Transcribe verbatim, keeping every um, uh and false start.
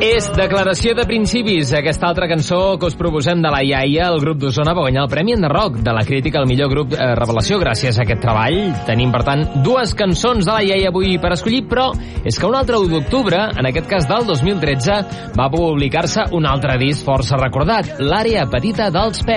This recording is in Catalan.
És Declaració de Principis, aquesta altra cançó que us proposem de la iaia. El grup d'Osona va guanyar el Premi Enderrock de la crítica al millor grup eh, revelació gràcies a aquest treball. Tenim, per tant, dues cançons de la iaia avui per escollir, però és que un altre u d'octubre, en aquest cas del dos mil tretze, va publicar-se un altre disc força recordat, L'àrea petita dels pets.